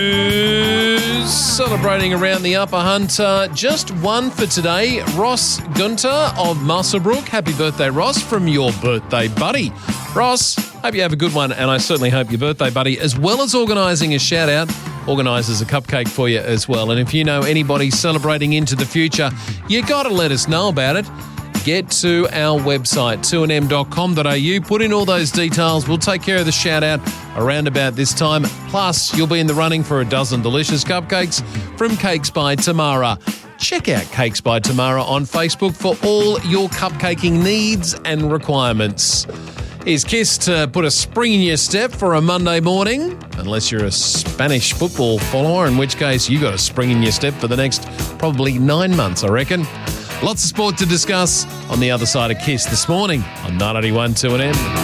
Celebrating around the Upper Hunt, just one for today. Ross Gunter of Muswellbrook. Happy birthday, Ross, from your birthday buddy. Ross, hope you have a good one, and I certainly hope your birthday buddy, as well as organising a shout-out, organises a cupcake for you as well. And if you know anybody celebrating into the future, you got to let us know about it. Get to our website, 2nm.com.au, put in all those details. We'll take care of the shout-out around about this time. Plus, you'll be in the running for a dozen delicious cupcakes from Cakes by Tamara. Check out Cakes by Tamara on Facebook for all your cupcaking needs and requirements. Here's Kiss to put a spring in your step for a Monday morning, unless you're a Spanish football follower, in which case you got a spring in your step for the next probably 9 months, I reckon. Lots of sport to discuss on the other side of Kiss this morning on 981 2NM.